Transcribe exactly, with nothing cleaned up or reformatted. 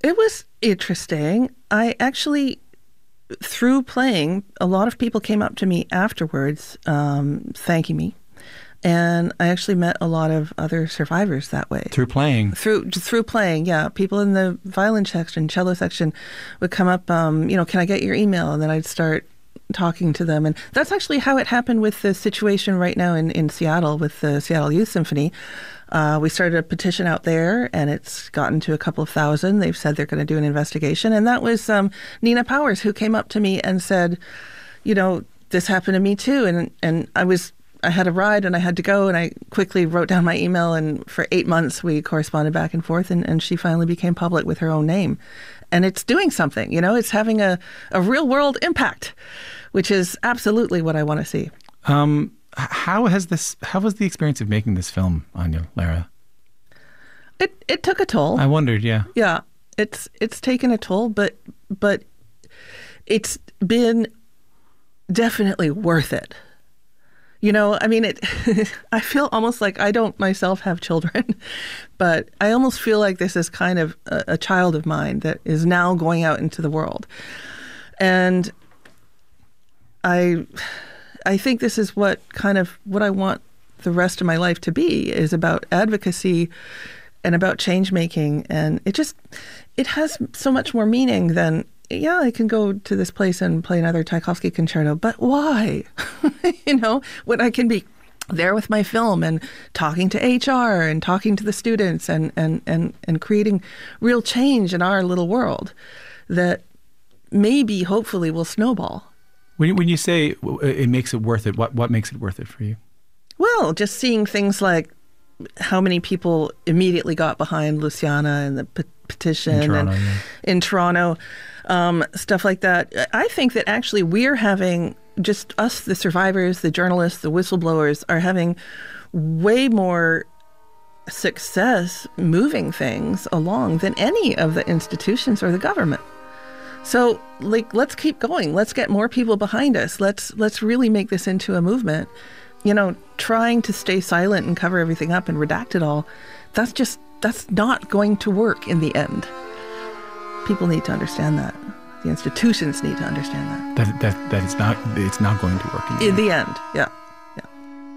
It was interesting. I actually, through playing, a lot of people came up to me afterwards, um, thanking me. And I actually met a lot of other survivors that way. Through playing? Through through playing, yeah. People in the violin section, cello section would come up, um, you know, can I get your email? And then I'd start talking to them. And that's actually how it happened with the situation right now in, in Seattle with the Seattle Youth Symphony. Uh, we started a petition out there, and it's gotten to a couple of thousand. They've said they're going to do an investigation. And that was um, Nina Powers, who came up to me and said, you know, this happened to me too. And and I was... I had a ride and I had to go, and I quickly wrote down my email, and for eight months we corresponded back and forth, and, and she finally became public with her own name. And it's doing something, you know, it's having a, a real world impact, which is absolutely what I want to see. Um, how has this, how was the experience of making this film on you, Lara? It it took a toll. I wondered, yeah. Yeah, it's it's taken a toll, but but it's been definitely worth it. You know, I mean, it. I feel almost like I don't myself have children, but I almost feel like this is kind of a, a child of mine that is now going out into the world. And I I think this is what kind of what I want the rest of my life to be, is about advocacy and about change making. And it just, it has so much more meaning than, yeah, I can go to this place and play another Tchaikovsky concerto, but why? You know, when I can be there with my film and talking to H R and talking to the students and, and, and, and creating real change in our little world that maybe, hopefully, will snowball. When you, when you say it makes it worth it, what, what makes it worth it for you? Well, just seeing things like how many people immediately got behind Luciana and the pe- petition in Toronto, and yeah. in Toronto, um, stuff like that. I think that actually we're having, just us, the survivors, the journalists, the whistleblowers, are having way more success moving things along than any of the institutions or the government. So, like, let's keep going. Let's get more people behind us. Let's let's really make this into a movement. You know, trying to stay silent and cover everything up and redact it all, that's just, that's not going to work in the end. People need to understand that. The institutions need to understand that. That that that it's not it's not going to work in the In end. the end, yeah.